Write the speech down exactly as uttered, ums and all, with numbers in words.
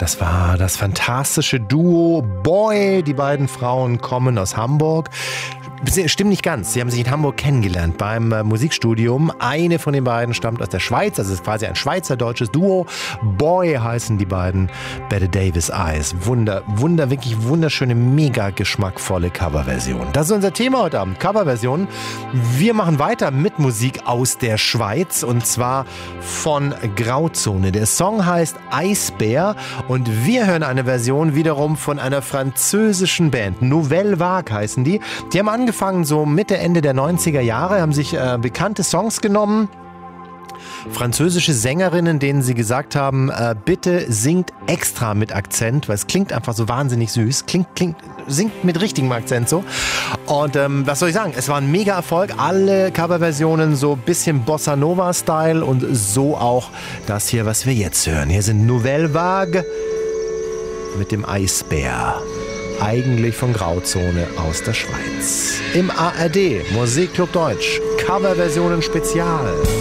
Das war das fantastische Duo Boy. Die beiden Frauen kommen aus Hamburg. Stimmt nicht ganz. Sie haben sich in Hamburg kennengelernt beim äh, Musikstudium. Eine von den beiden stammt aus der Schweiz. Also es ist quasi ein schweizerdeutsches Duo. Boy heißen die beiden. Bette Davis Eyes. Wunder, wunder, wirklich wunderschöne, mega geschmackvolle Coverversion. Das ist unser Thema heute Abend. Coverversion. Wir machen weiter mit Musik aus der Schweiz und zwar von Grauzone. Der Song heißt Eisbär und wir hören eine Version wiederum von einer französischen Band. Nouvelle Vague heißen die. Die haben angefangen Angefangen so Mitte, Ende der neunziger Jahre, haben sich äh, bekannte Songs genommen, französische Sängerinnen, denen sie gesagt haben, äh, bitte singt extra mit Akzent, weil es klingt einfach so wahnsinnig süß, klingt, klingt, singt mit richtigem Akzent so. Und ähm, was soll ich sagen, es war ein mega Erfolg, alle Coverversionen so ein bisschen Bossa Nova Style und so auch das hier, was wir jetzt hören. Hier sind Nouvelle Vague mit dem Eisbär. Eigentlich von Grauzone aus der Schweiz. Im A R D Musikclub Deutsch Coverversionen Spezial.